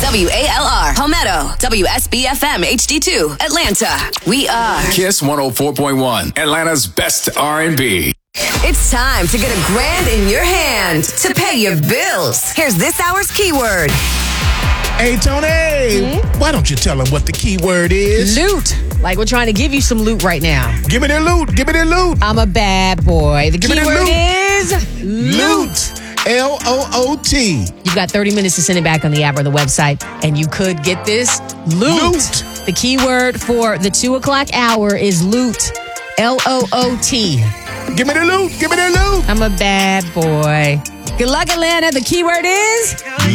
WALR, Palmetto, WSBFM HD2, Atlanta. We are Kiss 104.1, Atlanta's best R&B. It's time to get a grand in your hand to pay your bills. Here's this hour's keyword. Hey, Tony, why don't you tell them what the keyword is? Loot. Like we're trying to give you some loot right now. Give me their loot. Give me their loot. I'm a bad boy. The Give me the keyword loot. is loot. L-O-O-T. You've got 30 minutes to send it back on the app or the website, and you could get this loot. The keyword for the 2 o'clock hour is loot. L-O-O-T. Give me the loot. Give me their loot. I'm a bad boy. Good luck, Atlanta. The keyword is